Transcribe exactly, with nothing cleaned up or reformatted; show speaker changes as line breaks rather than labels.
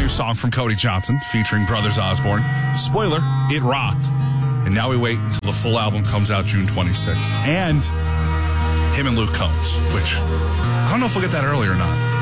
new song from Cody Johnson featuring Brothers Osborne. Spoiler, it rocked. And now we wait until the full album comes out June twenty-sixth. And him and Luke Combs, which I don't know if we'll get that early or not.